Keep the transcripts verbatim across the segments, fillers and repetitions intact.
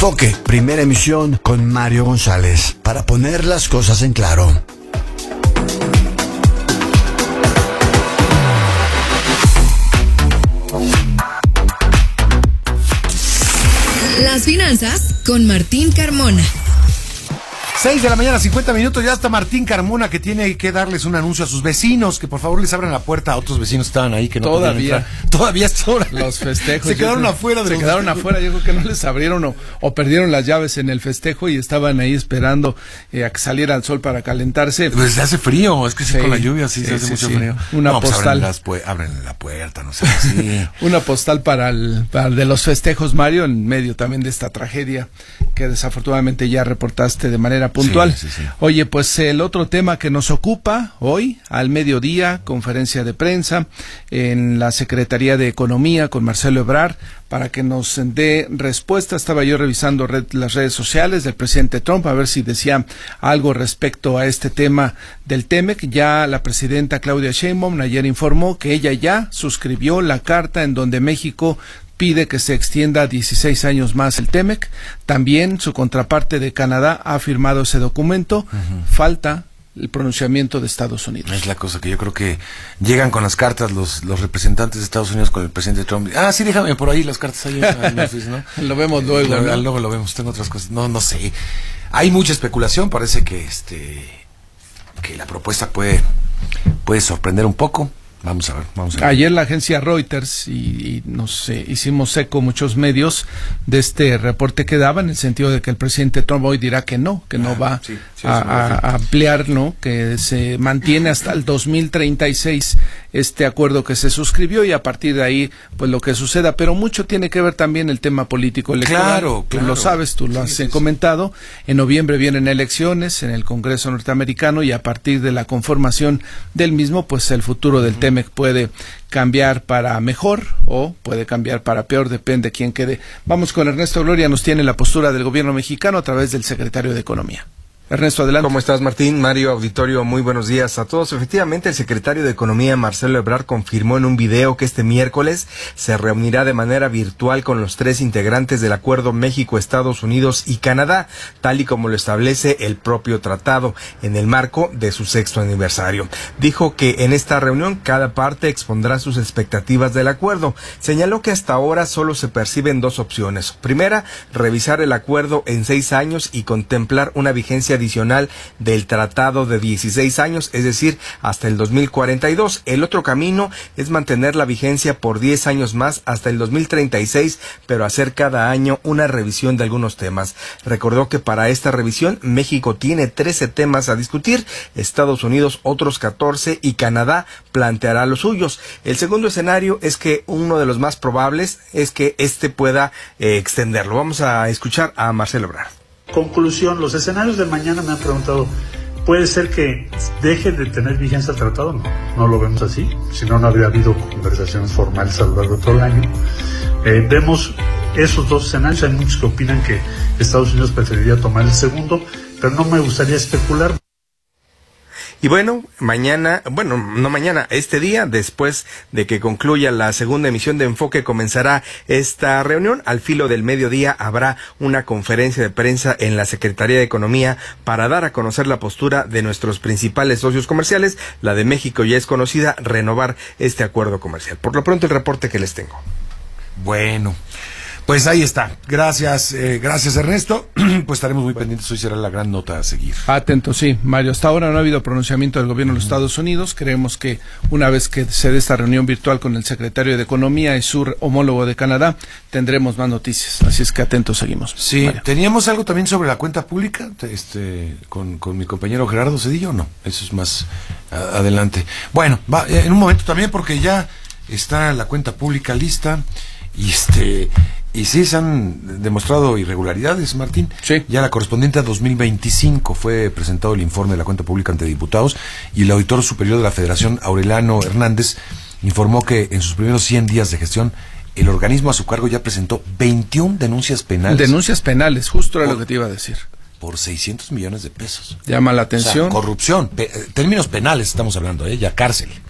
Enfoque, primera emisión con Mario González, para poner las cosas en claro. Las finanzas con Martín Carmona. seis de la mañana, cincuenta minutos, ya está Martín Carmona, que tiene que darles un anuncio a sus vecinos, que por favor les abran la puerta a otros vecinos que estaban ahí, que no Todavía. podían entrar. Todavía es hora. Los festejos. Se quedaron creo, afuera de Se los quedaron festejos. afuera, yo creo que no les abrieron o, o perdieron las llaves en el festejo y estaban ahí esperando eh, a que saliera el sol para calentarse. Pues se hace frío, es que sí, Sí, con la lluvia sí, sí, se hace sí, mucho sí. frío. Una no, pues postal. abren, las pu- abren la puerta, no sé. Sí. Una postal para el, para el de los festejos, Mario, en medio también de esta tragedia que desafortunadamente ya reportaste de manera puntual. Sí, sí, sí. Oye, pues el otro tema que nos ocupa hoy, al mediodía, conferencia de prensa en la Secretaría de Economía con Marcelo Ebrard, para que nos dé respuesta. Estaba yo revisando red, las redes sociales del presidente Trump, a ver si decía algo respecto a este tema del Temec. Ya la presidenta Claudia Sheinbaum ayer informó que ella ya suscribió la carta en donde México pide que se extienda a dieciséis años más el Temec. También su contraparte de Canadá ha firmado ese documento. Uh-huh. Falta el pronunciamiento de Estados Unidos. Es la cosa que yo creo que llegan con las cartas los los representantes de Estados Unidos con el presidente Trump. Ah, sí, déjame por ahí las cartas ahí en Memphis, ¿no? Lo vemos luego, Lo, ¿no? Luego lo vemos, tengo otras cosas. No, no sé. Hay mucha especulación, parece que este que la propuesta puede puede sorprender un poco. Vamos a ver, vamos a ver. Ayer la agencia Reuters y, y nos eh, hicimos eco muchos medios de este reporte que daba, en el sentido de que el presidente Trump hoy dirá que no, que no ah, va sí, sí, a, a, a ampliar, ¿no? Que se mantiene hasta el dos mil treinta y seis este acuerdo que se suscribió y a partir de ahí, pues lo que suceda. Pero mucho tiene que ver también el tema político electoral. Claro, tú claro. lo sabes, tú lo has sí, sí, comentado. Sí. En noviembre vienen elecciones en el Congreso norteamericano y a partir de la conformación del mismo, pues el futuro del uh-huh. tema puede cambiar para mejor o puede cambiar para peor, depende de quién quede. Vamos con Ernesto Gloria, nos tiene la postura del gobierno mexicano a través del secretario de Economía. Ernesto, adelante. ¿Cómo estás, Martín? Mario, auditorio, muy buenos días a todos. Efectivamente, el secretario de Economía, Marcelo Ebrard, confirmó en un video que este miércoles se reunirá de manera virtual con los tres integrantes del Acuerdo México, Estados Unidos y Canadá, tal y como lo establece el propio tratado, en el marco de su sexto aniversario. Dijo que en esta reunión cada parte expondrá sus expectativas del acuerdo. Señaló que hasta ahora solo se perciben dos opciones. Primera, revisar el acuerdo en seis años y contemplar una vigencia adicional del tratado de dieciséis años, es decir, hasta el dos mil cuarenta y dos. El otro camino es mantener la vigencia por diez años más hasta el dos mil treinta y seis, pero hacer cada año una revisión de algunos temas. Recordó que para esta revisión México tiene trece temas a discutir, Estados Unidos otros catorce y Canadá planteará los suyos. El segundo escenario es que uno de los más probables es que este pueda eh, extenderlo. Vamos a escuchar a Marcelo Ebrard. Conclusión, los escenarios de mañana me han preguntado, ¿puede ser que deje de tener vigencia el tratado? No, no lo vemos así, si no, no habría habido conversaciones formales a lo largo de todo el año. Eh, vemos esos dos escenarios, hay muchos que opinan que Estados Unidos preferiría tomar el segundo, pero no me gustaría especular. Y bueno, mañana, bueno, no mañana, este día, después de que concluya la segunda emisión de Enfoque, comenzará esta reunión. Al filo del mediodía habrá una conferencia de prensa en la Secretaría de Economía para dar a conocer la postura de nuestros principales socios comerciales. La de México ya es conocida, renovar este acuerdo comercial. Por lo pronto, el reporte que les tengo. Bueno, pues ahí está. Gracias, eh, gracias Ernesto. Pues estaremos muy pendientes, hoy será la gran nota a seguir. Atento, sí, Mario. Hasta ahora no ha habido pronunciamiento del gobierno de los Estados Unidos. Creemos que una vez que se dé esta reunión virtual con el secretario de Economía y su homólogo de Canadá, tendremos más noticias. Así es que atentos seguimos. Sí, Mario. Teníamos algo también sobre la cuenta pública, este, con, con mi compañero Gerardo Cedillo, no, eso es más a, adelante. Bueno, va, en un momento también porque ya está la cuenta pública lista y este... Y sí, se han demostrado irregularidades, Martín. Sí. Ya la correspondiente a dos mil veinticinco fue presentado el informe de la cuenta pública ante diputados y el auditor superior de la Federación, Aureliano Hernández, informó que en sus primeros cien días de gestión el organismo a su cargo ya presentó veintiuna denuncias penales. Denuncias penales, justo era por, lo que te iba a decir. Por seiscientos millones de pesos. Llama la atención. O sea, corrupción, pe- términos penales estamos hablando, ¿eh? Ya cárcel.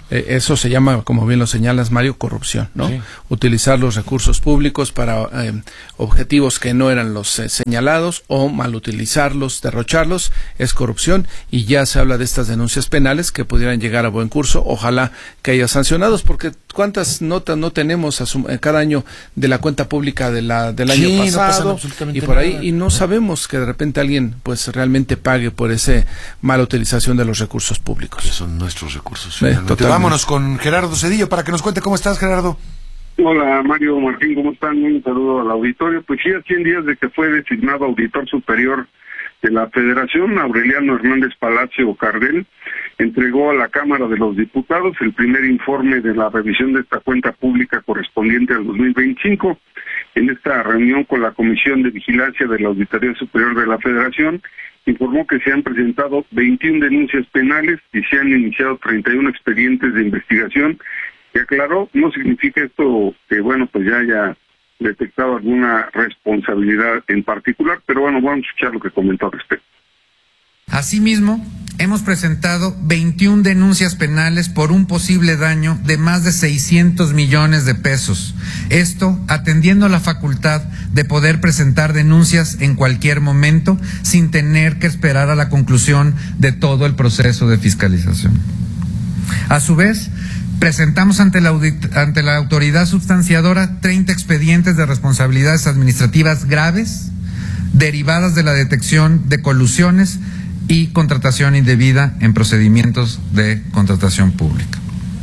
Eh, eso se llama, como bien lo señalas, Mario, corrupción, ¿no? Sí. Utilizar los recursos públicos para eh, objetivos que no eran los eh, señalados o mal utilizarlos, derrocharlos, es corrupción, y ya se habla de estas denuncias penales que pudieran llegar a buen curso. Ojalá que haya sancionados, porque cuántas notas no tenemos a su, cada año de la cuenta pública de la del año sí, pasado no y por ahí, nada. y no sabemos que de repente alguien pues realmente pague por esa mala utilización de los recursos públicos. Que son nuestros recursos. Eh, Vámonos con Gerardo Cedillo para que nos cuente cómo estás, Gerardo. Hola, Mario, Martín, ¿cómo están? Un saludo al auditorio. Pues sí, a cien días de que fue designado auditor superior de la Federación, Aureliano Hernández Palacio Cardel entregó a la Cámara de los Diputados el primer informe de la revisión de esta cuenta pública correspondiente al dos mil veinticinco. En esta reunión con la Comisión de Vigilancia de la Auditoría Superior de la Federación, informó que se han presentado veintiuna denuncias penales y se han iniciado treinta y uno expedientes de investigación, que aclaró, no significa esto que, bueno, pues ya haya detectado alguna responsabilidad en particular, pero bueno, vamos a escuchar lo que comentó al respecto. Asimismo, hemos presentado veintiuna denuncias penales por un posible daño de más de seiscientos millones de pesos. Esto atendiendo la facultad de poder presentar denuncias en cualquier momento sin tener que esperar a la conclusión de todo el proceso de fiscalización. A su vez, presentamos ante la, audit- ante la autoridad substanciadora treinta expedientes de responsabilidades administrativas graves derivadas de la detección de colusiones y contratación indebida en procedimientos de contratación pública.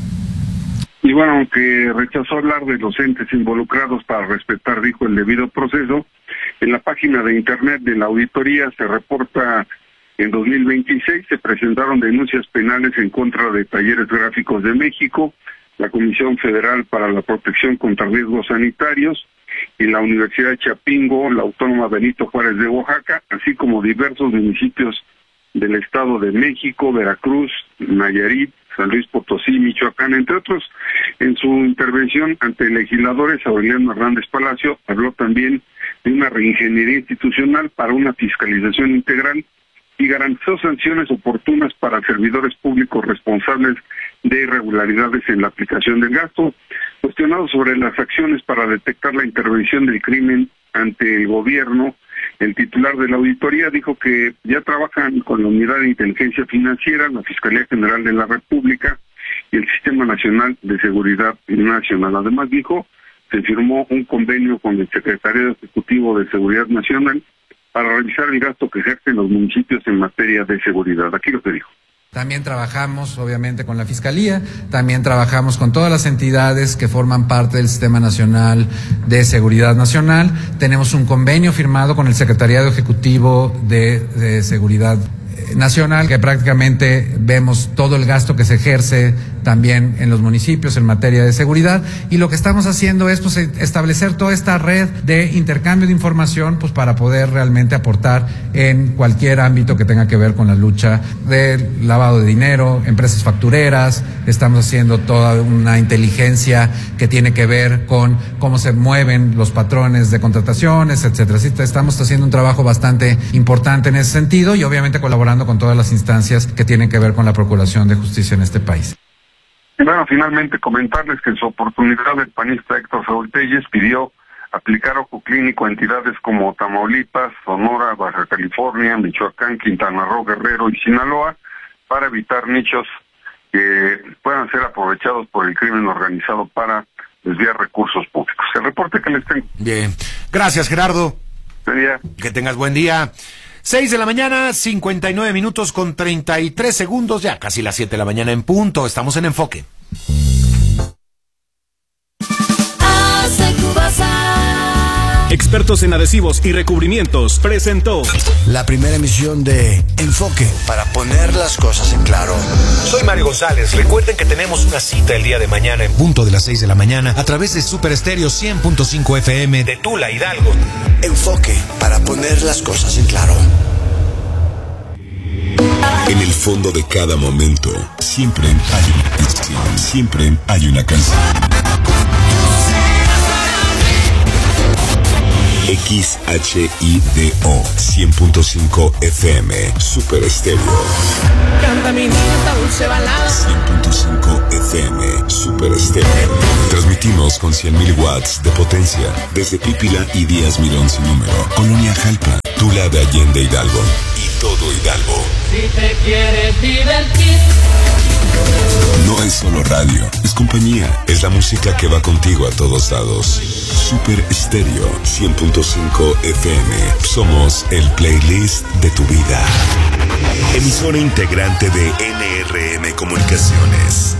Y bueno, aunque rechazó hablar de los entes involucrados para respetar, dijo, el debido proceso, en la página de internet de la auditoría se reporta en dos mil veintiséis se presentaron denuncias penales en contra de Talleres Gráficos de México, la Comisión Federal para la Protección contra Riesgos Sanitarios y la Universidad Chapingo, la Autónoma Benito Juárez de Oaxaca, así como diversos municipios del Estado de México, Veracruz, Nayarit, San Luis Potosí, Michoacán, entre otros. En su intervención ante legisladores, Aureliano Hernández Palacio habló también de una reingeniería institucional para una fiscalización integral y garantizó sanciones oportunas para servidores públicos responsables de irregularidades en la aplicación del gasto. Cuestionado sobre las acciones para detectar la intervención del crimen ante el gobierno, el titular de la auditoría dijo que ya trabajan con la Unidad de Inteligencia Financiera, la Fiscalía General de la República y el Sistema Nacional de Seguridad Nacional. Además, dijo, se firmó un convenio con el Secretariado Ejecutivo de Seguridad Nacional para revisar el gasto que ejercen los municipios en materia de seguridad. Aquí lo que dijo. También trabajamos, obviamente, con la Fiscalía, también trabajamos con todas las entidades que forman parte del Sistema Nacional de Seguridad Nacional. Tenemos un convenio firmado con el Secretariado Ejecutivo de, de Seguridad Nacional, que prácticamente vemos todo el gasto que se ejerce también en los municipios en materia de seguridad, y lo que estamos haciendo es pues establecer toda esta red de intercambio de información pues para poder realmente aportar en cualquier ámbito que tenga que ver con la lucha del lavado de dinero, empresas factureras. Estamos haciendo toda una inteligencia que tiene que ver con cómo se mueven los patrones de contrataciones, etcétera. Así que estamos haciendo un trabajo bastante importante en ese sentido y obviamente colaborando con todas las instancias que tienen que ver con la procuración de justicia en este país. Bueno, finalmente comentarles que en su oportunidad el panista Héctor Saúl Telles pidió aplicar ojo clínico a entidades como Tamaulipas, Sonora, Baja California, Michoacán, Quintana Roo, Guerrero y Sinaloa para evitar nichos que puedan ser aprovechados por el crimen organizado para desviar recursos públicos. El reporte que les tengo. Bien, gracias Gerardo. Sería. Que tengas buen día. Seis de la mañana, cincuenta y nueve minutos con treinta y tres segundos, ya casi las siete de la mañana en punto. Estamos en Enfoque. Expertos en adhesivos y recubrimientos presentó la primera emisión de Enfoque, para poner las cosas en claro. Soy Mario González. Recuerden que tenemos una cita el día de mañana en punto de las seis de la mañana a través de Super Estéreo cien punto cinco F M de Tula, Hidalgo. Enfoque, para poner las cosas en claro. En el fondo de cada momento siempre hay una canción, siempre hay una canción. X H I D O cien punto cinco F M, Super Estéreo. Canta mi niña dulce balada. cien punto cinco F M, Super Estéreo. Transmitimos con cien mil watts de potencia desde Pípila y Díaz Mirón sin número, Colonia Jalpa, Tula de Allende Hidalgo y todo Hidalgo. Si te quieres divertir. No es solo radio, es compañía, es la música que va contigo a todos lados. Super Estéreo cien punto cinco F M. Somos el playlist de tu vida. Emisora integrante de N R M Comunicaciones.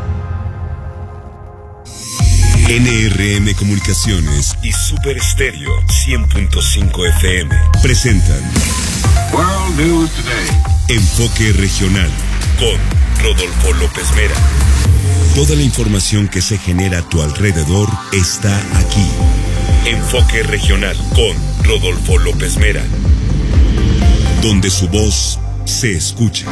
N R M Comunicaciones y Super Estéreo cien punto cinco F M presentan World News Today. Enfoque Regional con Rodolfo López Mera. Toda la información que se genera a tu alrededor está aquí. Enfoque Regional con Rodolfo López Mera, donde su voz se escucha.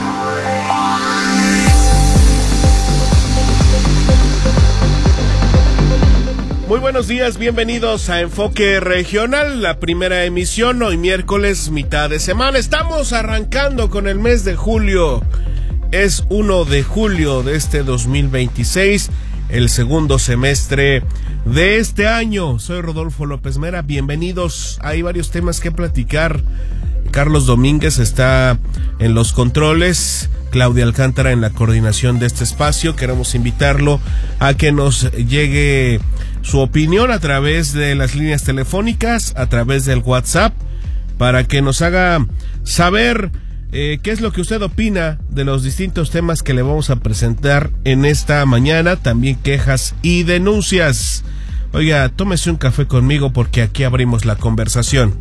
Muy buenos días, bienvenidos a Enfoque Regional, la primera emisión, hoy miércoles, mitad de semana. Estamos arrancando con el mes de julio. Es primero de julio de este dos mil veintiséis, el segundo semestre de este año. Soy Rodolfo López Mera, bienvenidos. Hay varios temas que platicar. Carlos Domínguez está en los controles, Claudia Alcántara en la coordinación de este espacio. Queremos invitarlo a que nos llegue su opinión a través de las líneas telefónicas, a través del WhatsApp, para que nos haga saber eh, qué es lo que usted opina de los distintos temas que le vamos a presentar en esta mañana, también quejas y denuncias. Oiga, tómese un café conmigo porque aquí abrimos la conversación.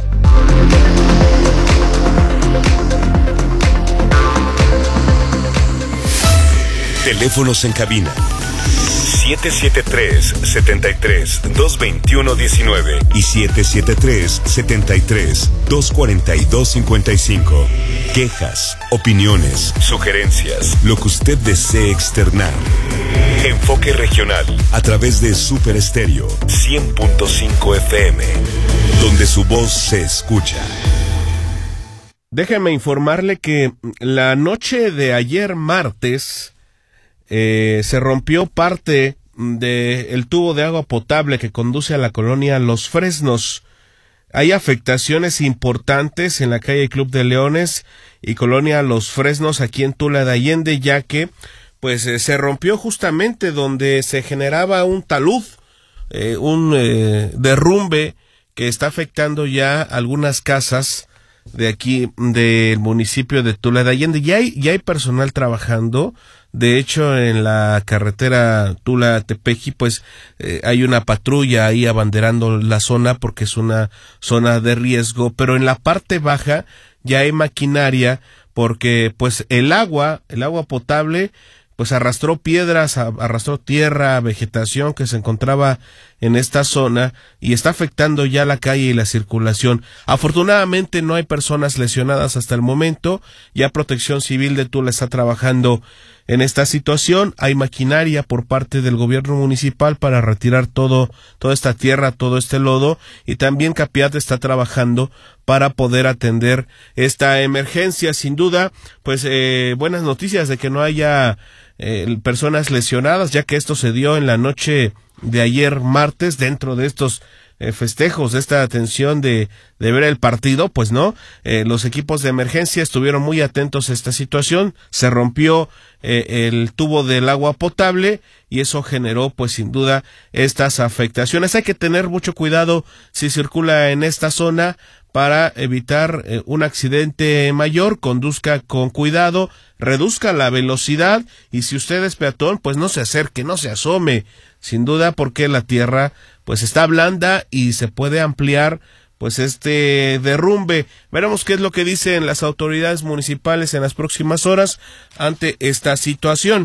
Teléfonos en cabina siete siete tres, siete tres, dos dos uno, uno nueve y siete siete tres, siete tres, dos cuatro dos, cinco cinco. Quejas, opiniones, sugerencias, lo que usted desee externar. Enfoque Regional a través de Super Estéreo cien punto cinco F M, donde su voz se escucha. Déjeme informarle que la noche de ayer martes Eh, se rompió parte del tubo de agua potable que conduce a la colonia Los Fresnos. Hay afectaciones importantes en la calle Club de Leones y colonia Los Fresnos aquí en Tula de Allende, ya que pues eh, se rompió justamente donde se generaba un talud, eh, un eh, derrumbe que está afectando ya algunas casas de aquí del municipio de Tula de Allende. Ya hay, ya hay personal trabajando. De hecho, en la carretera Tula-Tepeji, pues eh, hay una patrulla ahí abanderando la zona porque es una zona de riesgo, pero en la parte baja ya hay maquinaria porque pues el agua, el agua potable, pues arrastró piedras, arrastró tierra, vegetación que se encontraba en esta zona y está afectando ya la calle y la circulación. Afortunadamente no hay personas lesionadas hasta el momento. Ya Protección Civil de Tula está trabajando en esta situación. Hay maquinaria por parte del gobierno municipal para retirar todo, toda esta tierra, todo este lodo, y también Capiat está trabajando para poder atender esta emergencia. Sin duda, pues eh, buenas noticias de que no haya eh, personas lesionadas, ya que esto se dio en la noche de ayer martes dentro de estos eh, festejos, de esta atención de, de ver el partido. Pues no, eh, los equipos de emergencia estuvieron muy atentos a esta situación. Se rompió eh, el tubo del agua potable y eso generó pues sin duda estas afectaciones. Hay que tener mucho cuidado si circula en esta zona para evitar eh, un accidente mayor. Conduzca con cuidado, reduzca la velocidad y si usted es peatón, pues no se acerque, no se asome, sin duda, porque la tierra pues está blanda y se puede ampliar pues este derrumbe. Veremos qué es lo que dicen las autoridades municipales en las próximas horas ante esta situación.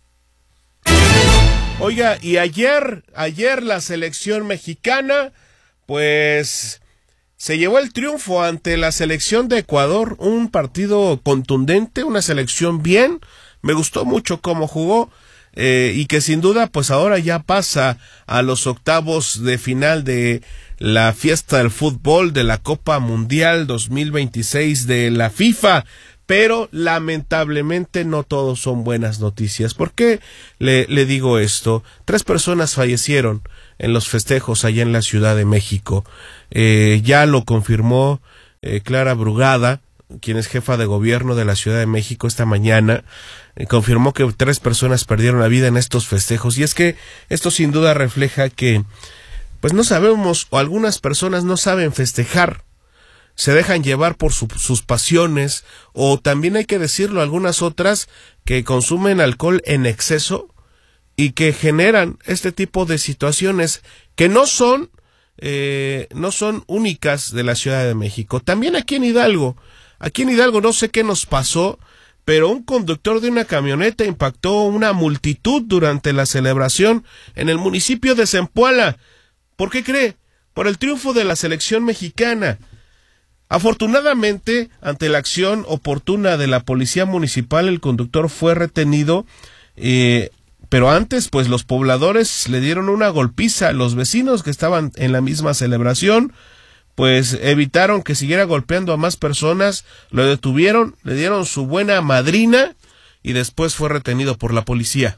Oiga, y ayer, ayer la selección mexicana pues se llevó el triunfo ante la selección de Ecuador, un partido contundente, una selección bien, me gustó mucho cómo jugó. eh, y que sin duda pues ahora ya pasa a los octavos de final de la fiesta del fútbol de la Copa Mundial dos mil veintiséis de la FIFA. Pero lamentablemente no todos son buenas noticias. ¿Por qué le, le digo esto? Tres personas fallecieron en los festejos allá en la Ciudad de México. Eh, ya lo confirmó eh, Clara Brugada, quien es jefa de gobierno de la Ciudad de México esta mañana. Eh, confirmó que tres personas perdieron la vida en estos festejos. Y es que esto sin duda refleja que pues no sabemos, o algunas personas no saben festejar. Se dejan llevar por su, sus pasiones, o también hay que decirlo, algunas otras que consumen alcohol en exceso y que generan este tipo de situaciones que no son, eh, no son únicas de la Ciudad de México. También aquí en Hidalgo, aquí en Hidalgo no sé qué nos pasó, pero un conductor de una camioneta impactó una multitud durante la celebración en el municipio de Zempoala. ¿Por qué cree? Por el triunfo de la selección mexicana. Afortunadamente, ante la acción oportuna de la policía municipal, el conductor fue retenido, eh, pero antes, pues los pobladores le dieron una golpiza. Los vecinos que estaban en la misma celebración, pues evitaron que siguiera golpeando a más personas, lo detuvieron, le dieron su buena madrina y después fue retenido por la policía.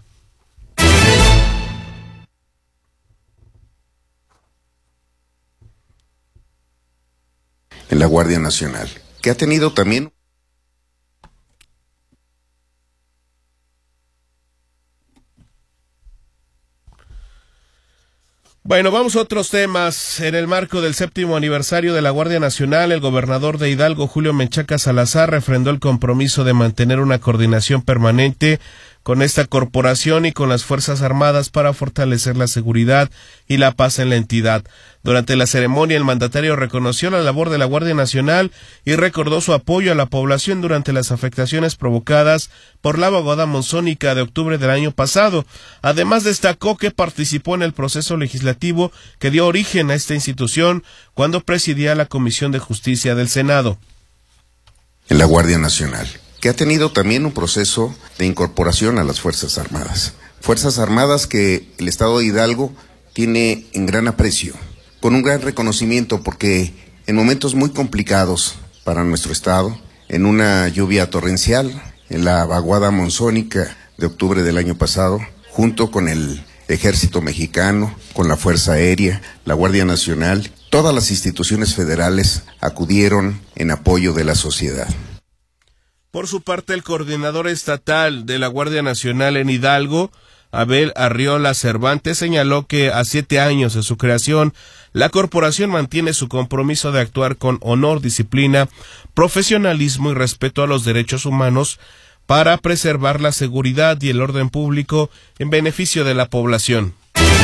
En la Guardia Nacional, que ha tenido también... Bueno, vamos a otros temas. En el marco del séptimo aniversario de la Guardia Nacional, el gobernador de Hidalgo, Julio Menchaca Salazar, refrendó el compromiso de mantener una coordinación permanente con esta corporación y con las Fuerzas Armadas para fortalecer la seguridad y la paz en la entidad. Durante la ceremonia, el mandatario reconoció la labor de la Guardia Nacional y recordó su apoyo a la población durante las afectaciones provocadas por la vaguada monzónica de octubre del año pasado. Además, destacó que participó en el proceso legislativo que dio origen a esta institución cuando presidía la Comisión de Justicia del Senado. En la Guardia Nacional, que ha tenido también un proceso de incorporación a las Fuerzas Armadas. Fuerzas Armadas que el Estado de Hidalgo tiene en gran aprecio, con un gran reconocimiento, porque en momentos muy complicados para nuestro Estado, en una lluvia torrencial, en la vaguada monzónica de octubre del año pasado, junto con el Ejército Mexicano, con la Fuerza Aérea, la Guardia Nacional, todas las instituciones federales acudieron en apoyo de la sociedad. Por su parte, el coordinador estatal de la Guardia Nacional en Hidalgo, Abel Arriola Cervantes, señaló que a siete años de su creación, la corporación mantiene su compromiso de actuar con honor, disciplina, profesionalismo y respeto a los derechos humanos para preservar la seguridad y el orden público en beneficio de la población.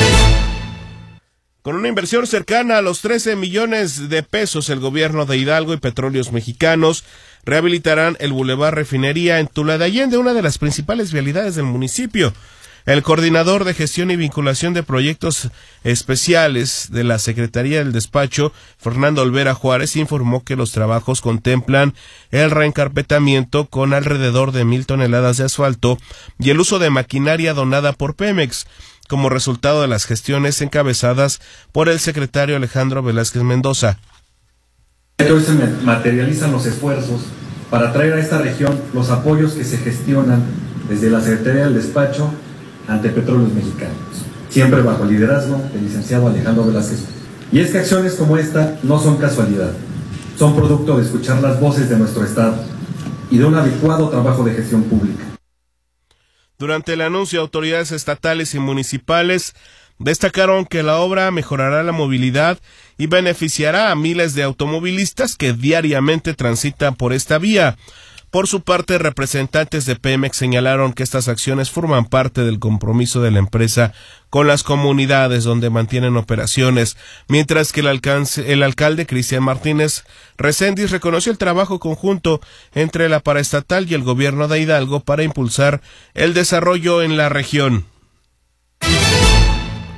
Con una inversión cercana a los trece millones de pesos, el gobierno de Hidalgo y Petróleos Mexicanos rehabilitarán el Boulevard Refinería en Tula de Allende, una de las principales vialidades del municipio. El coordinador de gestión y vinculación de proyectos especiales de la Secretaría del Despacho, Fernando Olvera Juárez, informó que los trabajos contemplan el reencarpetamiento con alrededor de mil toneladas de asfalto y el uso de maquinaria donada por Pemex, como resultado de las gestiones encabezadas por el secretario Alejandro Velázquez Mendoza. Hoy se materializan los esfuerzos para traer a esta región los apoyos que se gestionan desde la Secretaría del Despacho ante Petróleos Mexicanos, siempre bajo el liderazgo del licenciado Alejandro Velázquez. Y es que acciones como esta no son casualidad, son producto de escuchar las voces de nuestro Estado y de un adecuado trabajo de gestión pública. Durante el anuncio, autoridades estatales y municipales destacaron que la obra mejorará la movilidad y beneficiará a miles de automovilistas que diariamente transitan por esta vía. Por su parte, representantes de Pemex señalaron que estas acciones forman parte del compromiso de la empresa con las comunidades donde mantienen operaciones, mientras que el, alcance, el alcalde Cristian Martínez Reséndiz reconoció el trabajo conjunto entre la paraestatal y el gobierno de Hidalgo para impulsar el desarrollo en la región.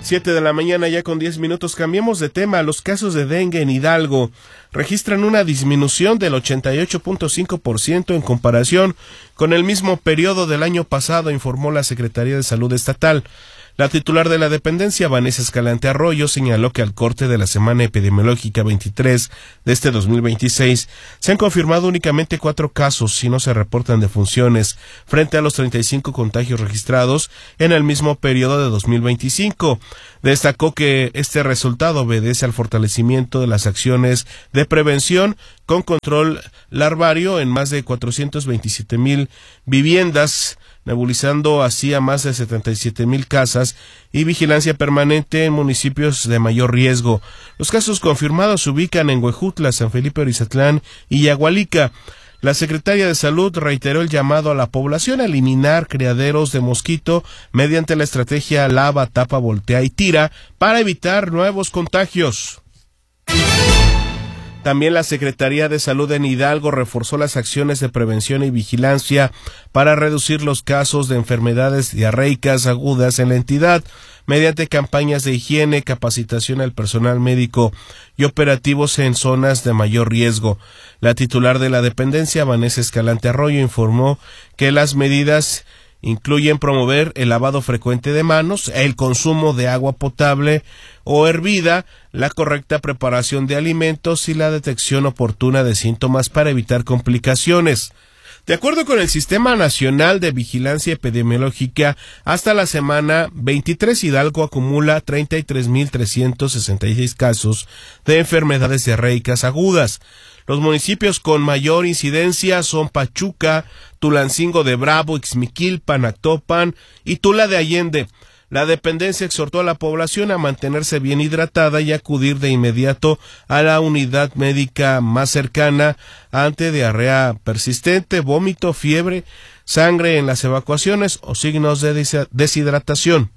Siete de la mañana ya con diez minutos. Cambiemos de tema. Los casos de dengue en Hidalgo registran una disminución del ochenta y ocho punto cinco por ciento en comparación con el mismo periodo del año pasado, informó la Secretaría de Salud Estatal. La titular de la dependencia, Vanessa Escalante Arroyo, señaló que al corte de la semana epidemiológica veintitrés de este dos mil veintiséis se han confirmado únicamente cuatro casos y no se reportan defunciones frente a los treinta y cinco contagios registrados en el mismo periodo de dos mil veinticinco. Destacó que este resultado obedece al fortalecimiento de las acciones de prevención con control larvario en más de cuatrocientos veintisiete mil viviendas, nebulizando así a más de setenta y siete mil casas y vigilancia permanente en municipios de mayor riesgo. Los casos confirmados se ubican en Huejutla, San Felipe Orizatlán y Yagualica. La secretaria de Salud reiteró el llamado a la población a eliminar criaderos de mosquito mediante la estrategia lava, tapa, voltea y tira para evitar nuevos contagios. También la Secretaría de Salud en Hidalgo reforzó las acciones de prevención y vigilancia para reducir los casos de enfermedades diarreicas agudas en la entidad mediante campañas de higiene, capacitación al personal médico y operativos en zonas de mayor riesgo. La titular de la dependencia, Vanessa Escalante Arroyo, informó que las medidas incluyen promover el lavado frecuente de manos, el consumo de agua potable o hervida, la correcta preparación de alimentos y la detección oportuna de síntomas para evitar complicaciones. De acuerdo con el Sistema Nacional de Vigilancia Epidemiológica, hasta la semana veintitrés Hidalgo acumula treinta y tres mil trescientos sesenta y seis casos de enfermedades diarreicas agudas. Los municipios con mayor incidencia son Pachuca, Tulancingo de Bravo, Ixmiquilpan, Actopan y Tula de Allende. La dependencia exhortó a la población a mantenerse bien hidratada y acudir de inmediato a la unidad médica más cercana ante diarrea persistente, vómito, fiebre, sangre en las evacuaciones o signos de deshidratación.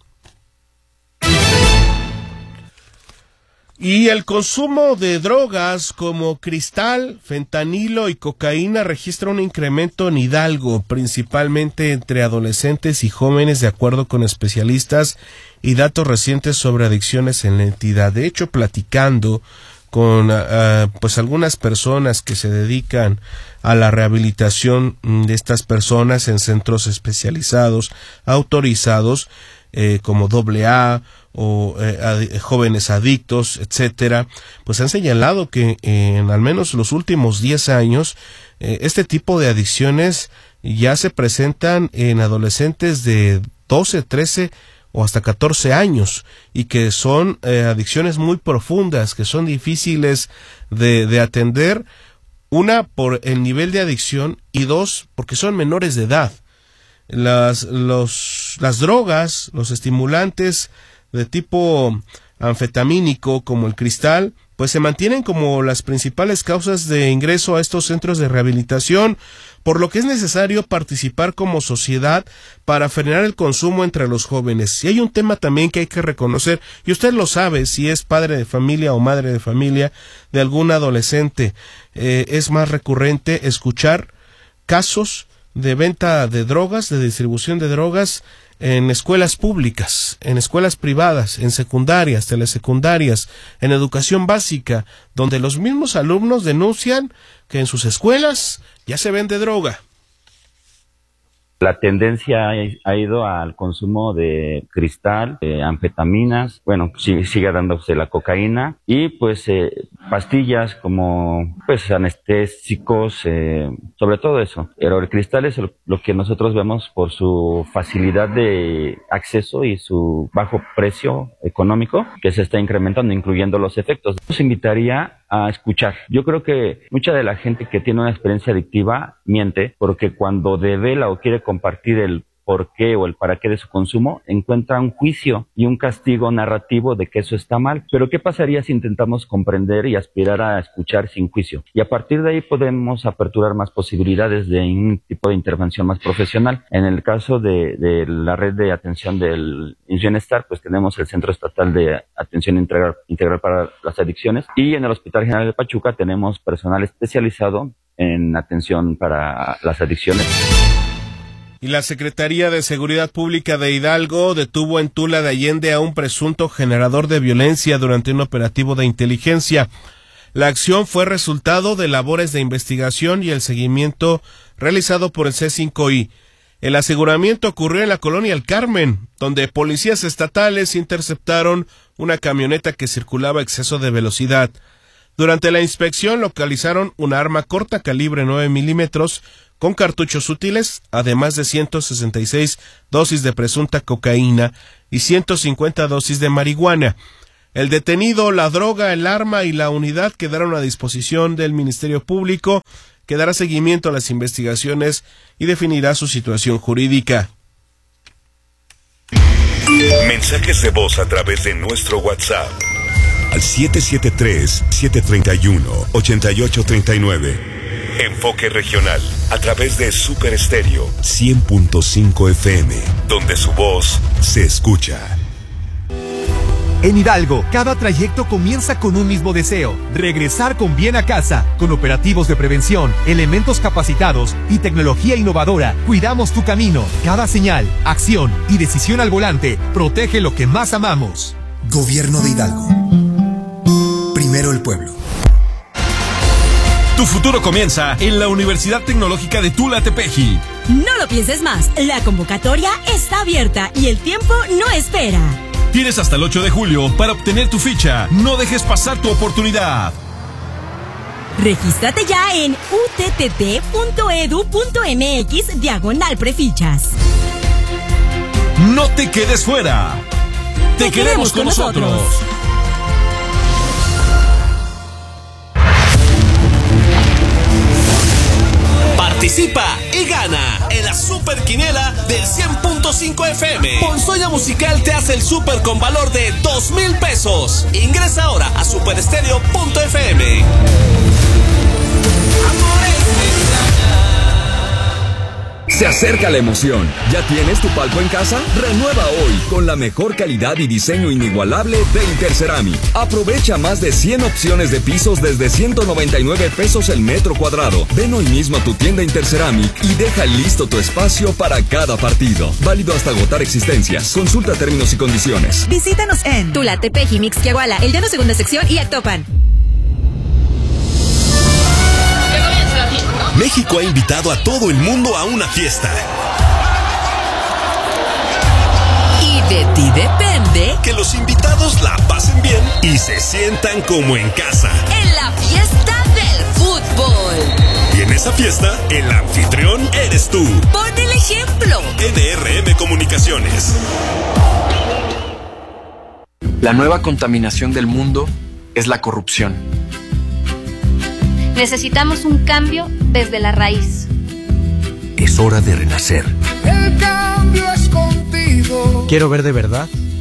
Y el consumo de drogas como cristal, fentanilo y cocaína registra un incremento en Hidalgo, principalmente entre adolescentes y jóvenes, de acuerdo con especialistas y datos recientes sobre adicciones en la entidad. De hecho, platicando con uh, pues algunas personas que se dedican a la rehabilitación de estas personas en centros especializados, autorizados, eh, como doble A o eh, ad, jóvenes adictos, etcétera, pues han señalado que eh, en al menos los últimos diez años eh, este tipo de adicciones ya se presentan en adolescentes de doce, trece o hasta catorce años y que son eh, adicciones muy profundas, que son difíciles de, de atender, una por el nivel de adicción y dos porque son menores de edad. Las, los, las drogas, los estimulantes de tipo anfetamínico como el cristal, pues se mantienen como las principales causas de ingreso a estos centros de rehabilitación, por lo que es necesario participar como sociedad para frenar el consumo entre los jóvenes. Y hay un tema también que hay que reconocer, y usted lo sabe, si es padre de familia o madre de familia de algún adolescente, eh, es más recurrente escuchar casos de venta de drogas, de distribución de drogas en escuelas públicas, en escuelas privadas, en secundarias, telesecundarias, en educación básica, donde los mismos alumnos denuncian que en sus escuelas ya se vende droga. La tendencia ha ido al consumo de cristal, de anfetaminas, bueno, sigue, sigue dándose la cocaína y pues eh, pastillas como pues anestésicos, eh, sobre todo eso. Pero el cristal es lo, lo que nosotros vemos por su facilidad de acceso y su bajo precio económico que se está incrementando, incluyendo los efectos. Los invitaría a escuchar. Yo creo que mucha de la gente que tiene una experiencia adictiva miente porque cuando devela o quiere compartir el por qué o el para qué de su consumo, encuentra un juicio y un castigo narrativo de que eso está mal. Pero ¿qué pasaría si intentamos comprender y aspirar a escuchar sin juicio? Y a partir de ahí podemos aperturar más posibilidades de un tipo de intervención más profesional. En el caso de, de la red de atención del Bienestar, pues tenemos el Centro Estatal de Atención Integral, Integral para las Adicciones, y en el Hospital General de Pachuca tenemos personal especializado en atención para las adicciones. Y la Secretaría de Seguridad Pública de Hidalgo detuvo en Tula de Allende a un presunto generador de violencia durante un operativo de inteligencia. La acción fue resultado de labores de investigación y el seguimiento realizado por el C cinco I. El aseguramiento ocurrió en la colonia El Carmen, donde policías estatales interceptaron una camioneta que circulaba a exceso de velocidad. Durante la inspección localizaron una arma corta calibre nueve milímetros con cartuchos útiles, además de ciento sesenta y seis dosis de presunta cocaína y ciento cincuenta dosis de marihuana. El detenido, la droga, el arma y la unidad quedaron a disposición del Ministerio Público, que dará seguimiento a las investigaciones y definirá su situación jurídica. Mensajes de voz a través de nuestro WhatsApp al siete siete tres, siete tres uno, ocho ocho tres nueve. Enfoque Regional a través de Super Estéreo cien punto cinco F M, donde su voz se escucha. En Hidalgo, cada trayecto comienza con un mismo deseo: regresar con bien a casa. Con operativos de prevención, elementos capacitados y tecnología innovadora, cuidamos tu camino. Cada señal, acción y decisión al volante protege lo que más amamos. Gobierno de Hidalgo. Primero el pueblo. Tu futuro comienza en la Universidad Tecnológica de Tula-Tepeji. No lo pienses más, la convocatoria está abierta y el tiempo no espera. Tienes hasta el ocho de julio para obtener tu ficha. No dejes pasar tu oportunidad. Regístrate ya en utt.edu.mx diagonal prefichas. No te quedes fuera. Te, te queremos con nosotros. nosotros. Participa y gana en la Super Quiniela del cien punto cinco F M. Ponzoña Musical te hace el super con valor de dos mil pesos. Ingresa ahora a superestereo punto F M. Se acerca la emoción. ¿Ya tienes tu palco en casa? Renueva hoy con la mejor calidad y diseño inigualable de Interceramic. Aprovecha más de cien opciones de pisos desde ciento noventa y nueve pesos el metro cuadrado. Ven hoy mismo a tu tienda Interceramic y deja listo tu espacio para cada partido. Válido hasta agotar existencias. Consulta términos y condiciones. Visítanos en Tula, Tepeji, Mixquiahuala, El Llano Segunda Sección y Actopan. México ha invitado a todo el mundo a una fiesta. Y de ti depende que los invitados la pasen bien y se sientan como en casa. En la fiesta del fútbol. Y en esa fiesta, el anfitrión eres tú. Pon el ejemplo. N R M Comunicaciones. La nueva contaminación del mundo es la corrupción. Necesitamos un cambio desde la raíz. Es hora de renacer. El cambio es contigo. Quiero ver de verdad